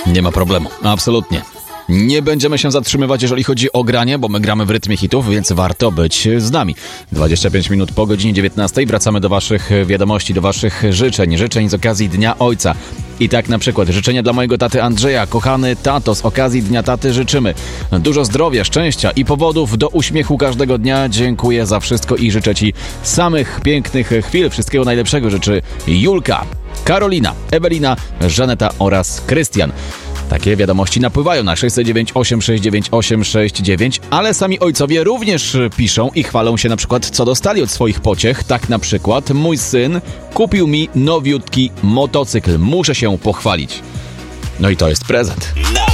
Nie ma problemu, absolutnie. Nie będziemy się zatrzymywać, jeżeli chodzi o granie, bo my gramy w rytmie hitów, więc warto być z nami. 25 minut po godzinie 19 wracamy do waszych wiadomości, do waszych życzeń z okazji Dnia Ojca. I tak na przykład życzenia dla mojego taty Andrzeja. Kochany tato, z okazji Dnia Taty życzymy dużo zdrowia, szczęścia i powodów do uśmiechu każdego dnia. Dziękuję za wszystko i życzę ci samych pięknych chwil. Wszystkiego najlepszego życzy Julka, Karolina, Ewelina, Żaneta oraz Krystian. Takie wiadomości napływają na 609 869 869, ale sami ojcowie również piszą i chwalą się na przykład, co dostali od swoich pociech. Tak na przykład mój syn kupił mi nowiutki motocykl. Muszę się pochwalić. No i to jest prezent.